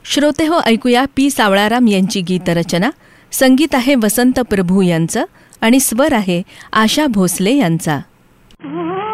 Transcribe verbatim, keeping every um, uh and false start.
श्रोते हो, ऐकूया पी सावळाराम यांची गीतरचना. संगीत आहे वसंत प्रभू यांचं आणि स्वर आहे आशा भोसले यांचा.